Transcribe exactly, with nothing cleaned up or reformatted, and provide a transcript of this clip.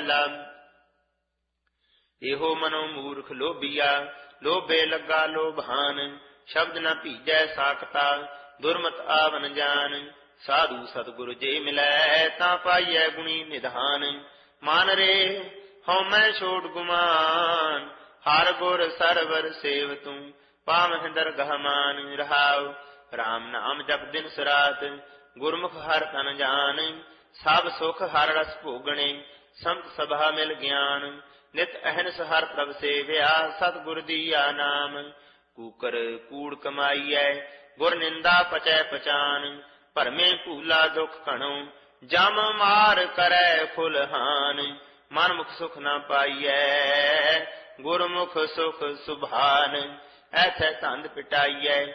ਪਹਿਲਾ। ਇਹੋ ਮਨੋ ਮੂਰਖ ਲੋਭੀਆ, ਲੋਭੇ ਲੱਗਾ ਲੋਭਾਨ। ਸ਼ਬਦ ਨ ਭੀਜੈ ਸਾਖਤਾ, ਦੁਰਮਤ ਆਵਨ ਜਾਨ। ਸਾਧੂ ਸਤਿਗੁਰ ਜੇ ਮਿਲੈ, ਤਾਂ ਪਾਈਐ ਗੁਣੀ ਨਿਧਾਨ। ਮਨ ਰੇ ਹਉਮੈ ਛੋੜ ਗੁਮਾਨ, ਹਰ ਗੁਰ ਸਰਵਰ ਸੇਵ ਤੂੰ, ਪਾਵਹਿ ਦਰਗਹ ਮਾਨ। ਰਹਾਉ ਰਾਮ ਨਾਮ ਜਪ ਦਿਨ ਸੁਰਾਤ, ਗੁਰਮੁਖ ਹਰ ਤਨ ਜਾਨ। ਸਭ ਸੁਖ ਹਰ ਰਸ ਭੋਗਣੇ, ਸੰਤ ਸਭਾ ਮਿਲ ਗਿਆਨ। ਨਿਤ ਅਹਨਿਸ ਹਰ ਪ੍ਰਭ ਸੇਵਿਆ, ਸਤਿਗੁਰ ਦੀਆ ਨਾਮ। ਕੂਕਰ ਕੂੜ ਕਮਾਈਐ, ਗੁਰ ਨਿੰਦਾ ਪਚੈ ਪਛਾਨ। ਭਰਮੇ ਭੂਲਾ ਦੁਖ ਘਣੋ, ਜਮ ਮਾਰ ਕਰੈ ਫੁਲਹਾਨ। ਮਨ ਮੁਖ ਸੁਖ ਨ ਪਾਈਐ, ਗੁਰਮੁਖ ਸੁਖ ਸੁਭਾਨ। ਐਥੈ ਧੰਦ ਪਿਟਾਈਐ,